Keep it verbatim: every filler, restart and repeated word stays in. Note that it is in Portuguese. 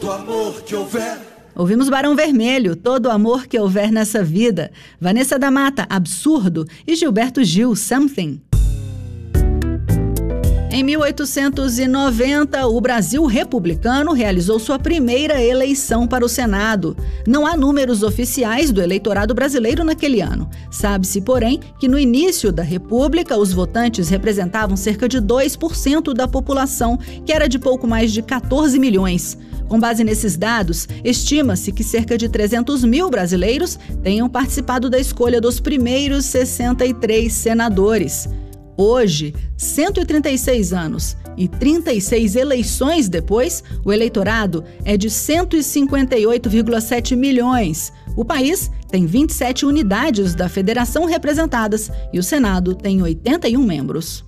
todo amor que houver. Ouvimos Barão Vermelho, Todo Amor que Houver Nessa Vida, Vanessa da Mata, Absurdo e Gilberto Gil, Something. Em mil oitocentos e noventa, o Brasil republicano realizou sua primeira eleição para o Senado. Não há números oficiais do eleitorado brasileiro naquele ano. Sabe-se, porém, que no início da República, os votantes representavam cerca de dois por cento da população, que era de pouco mais de quatorze milhões. Com base nesses dados, estima-se que cerca de trezentos mil brasileiros tenham participado da escolha dos primeiros sessenta e três senadores. Hoje, cento e trinta e seis anos e trinta e seis eleições depois, o eleitorado é de cento e cinquenta e oito vírgula sete milhões. O país tem vinte e sete unidades da federação representadas e o Senado tem oitenta e um membros.